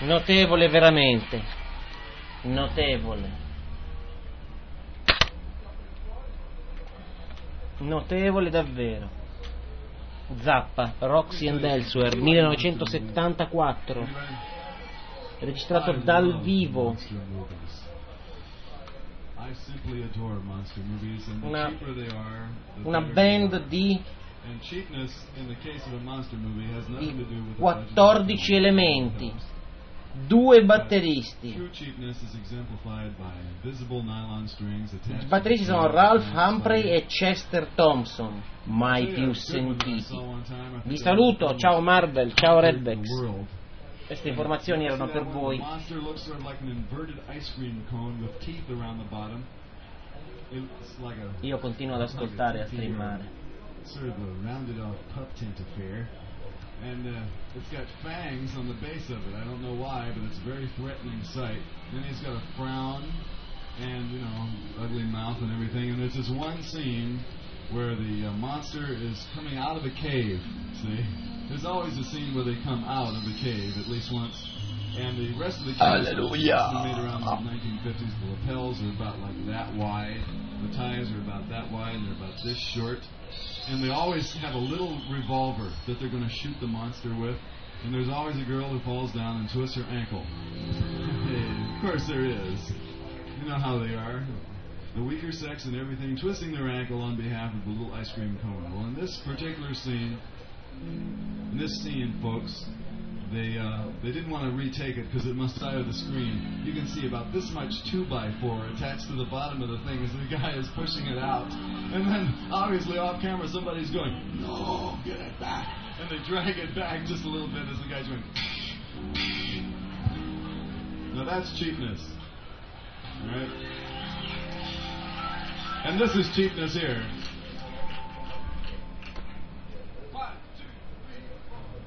Notevole veramente. Notevole. Notevole davvero. Zappa, Roxy and Elsewhere, 1974. Registrato dal vivo. Una band di 14 elementi, 2 batteristi. I batteristi sono Ralph Humphrey e Chester Thompson, mai più sentiti. Vi saluto, ciao Marvel, ciao Redbacks. Queste informazioni erano per voi. Io continuo ad ascoltare e a streamare. Sort of a rounded off pup tent affair, and it's got fangs on the base of it. I don't know why, but it's a very threatening sight. Then he's got a frown and, you know, ugly mouth and everything, and there's this one scene where the monster is coming out of a cave, see? There's always a scene where they come out of the cave, at least once, and the rest of the cave is made around the 1950s. The lapels are about like that wide, the ties are about that wide, and they're about this short. And they always have a little revolver that they're going to shoot the monster with. And there's always a girl who falls down and twists her ankle. Of course there is. You know how they are. The weaker sex and everything, twisting their ankle on behalf of the little ice cream cone. Well, in this particular scene, folks, they didn't want to retake it because it must die of the screen. You can see about this much 2x4 attached to the bottom of the thing as the guy is pushing it out. And then, obviously, off camera, somebody's going, "No, get it back." And they drag it back just a little bit as the guy's going. Now that's cheapness. All right? And this is cheapness here.